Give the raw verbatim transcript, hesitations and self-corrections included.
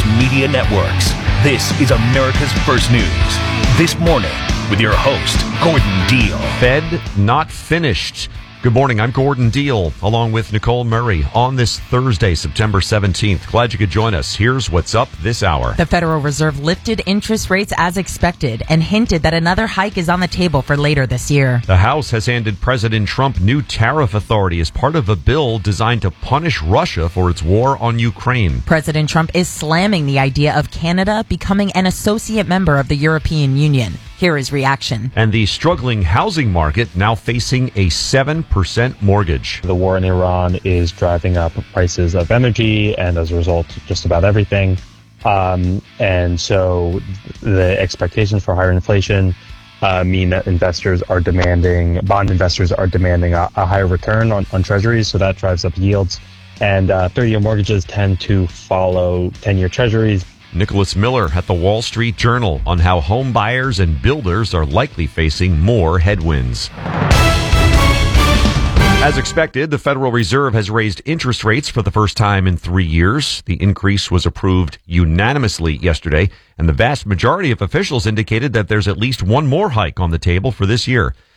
media networks. This is America's First News. This morning with your host, Gordon Deal. Fed not finished. Good morning, I'm Gordon Deal, along with Nicole Murray, on this Thursday, September seventeenth. Glad you could join us. Here's what's up this hour. The Federal Reserve lifted interest rates as expected and hinted that another hike is on the table for later this year. The House has handed President Trump new tariff authority as part of a bill designed to punish Russia for its war on Ukraine. President Trump is slamming the idea of Canada becoming an associate member of the European Union. Here is reaction. And the struggling housing market now facing a seven percent mortgage. The war in Iran is driving up prices of energy and as a result, just about everything. Um, and so the expectations for higher inflation uh, mean that investors are demanding, bond investors are demanding a, a higher return on, on treasuries. So that drives up yields. And uh, thirty-year mortgages tend to follow ten-year treasuries. Nicholas Miller at the Wall Street Journal on how home buyers and builders are likely facing more headwinds. As expected, the Federal Reserve has raised interest rates for the first time in three years. The increase was approved unanimously yesterday, and the vast majority of officials indicated that there's at least one more hike on the table for this year.